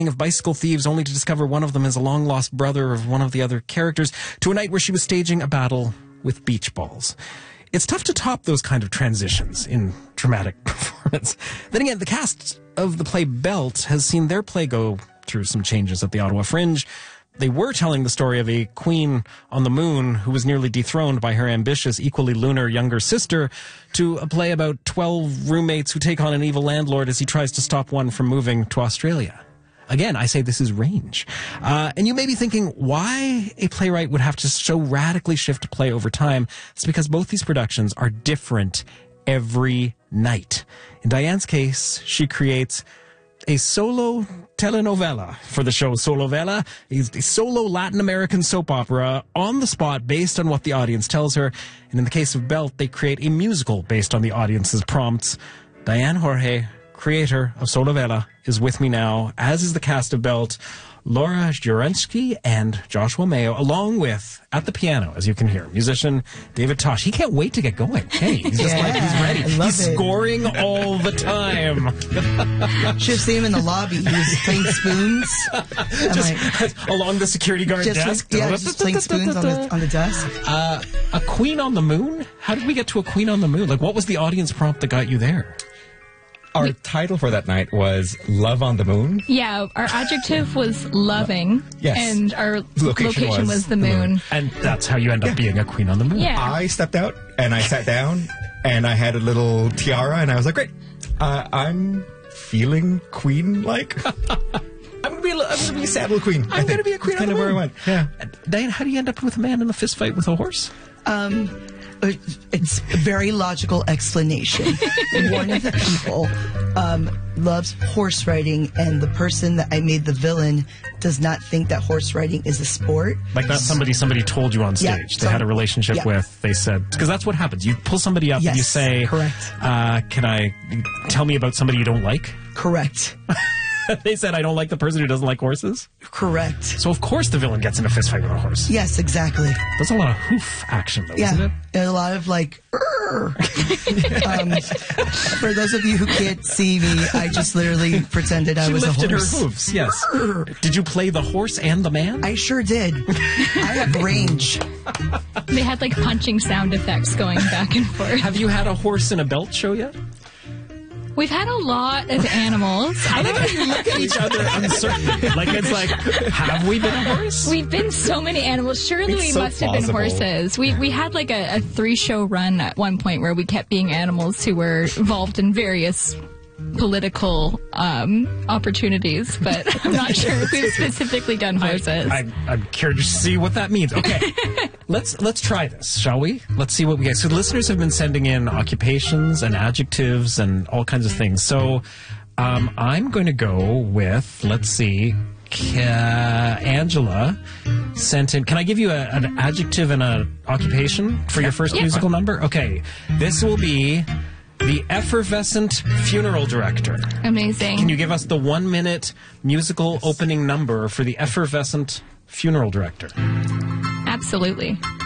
of bicycle thieves only to discover one of them is a long-lost brother of one of the other characters, to a night where she was staging a battle with beach balls. It's tough to top those kind of transitions in dramatic performance. Then again, the cast of the play Belt has seen their play go through some changes at the Ottawa Fringe. They were telling the story of a queen on the moon who was nearly dethroned by her ambitious, equally lunar younger sister, to a play about 12 roommates who take on an evil landlord as he tries to stop one from moving to Australia. Again, I say this is range. And you may be thinking, why a playwright would have to so radically shift a play over time? It's because both these productions are different every night. In Diane's case, she creates a solo telenovela for the show Solovela, a solo Latin American soap opera on the spot based on what the audience tells her. And in the case of Belt, they create a musical based on the audience's prompts. Diane Jorge, creator of Solovela, is with me now, as is the cast of Belt, Laura Jurensky and Joshua Mayo, along with, at the piano, as you can hear, musician David Tosh. He can't wait to get going. Hey, he's just he's ready. He's scoring all the time. Should have seen him in the lobby. He was playing spoons. Along the security guard desk. Just playing spoons on the desk. A queen on the moon? How did we get to a queen on the moon? Like, what was the audience prompt that got you there? Our title for that night was Love on the Moon. Yeah, our adjective was loving. Yes. And our location was the moon. And that's how you end up being a queen on the moon. Yeah. I stepped out and I sat down and I had a little tiara and I was like, great, I'm feeling queen-like. I'm gonna be a saddle queen. I'm gonna be a queen on the moon. Kind of where I went. Yeah. Diane, how do you end up with a man in a fist fight with a horse? It's a very logical explanation. One of the people loves horse riding, and the person that I made the villain does not think that horse riding is a sport. Like that's somebody told you on stage. They had a relationship with. They said, because that's what happens. You pull somebody up and you say, correct. Can I tell me about somebody you don't like? Correct. They said, I don't like the person who doesn't like horses? Correct. So, of course, the villain gets in a fist fight with a horse. Yes, exactly. There's a lot of hoof action, though, isn't it? And a lot of, like, for those of you who can't see me, I just literally pretended I was a horse. She lifted her hooves, yes. Did you play the horse and the man? I sure did. I have range. They had, like, punching sound effects going back and forth. Have you had a horse in a Belt show yet? We've had a lot of animals. I don't know if you look at each other uncertainly. Like, it's like, have we been a horse? We've been so many animals. Surely we must have been horses. We had like a 3-show run at one point where we kept being animals who were involved in various political opportunities, but I'm not sure if we've specifically done horses. I'm curious to see what that means. Okay, let's try this, shall we? Let's see what we get. So the listeners have been sending in occupations and adjectives and all kinds of things. So I'm going to go with, let's see, Angela sent in. Can I give you an adjective and an occupation for your first musical number? Okay, this will be the effervescent funeral director. Amazing. Can you give us the 1-minute musical opening number for the effervescent funeral director? Absolutely.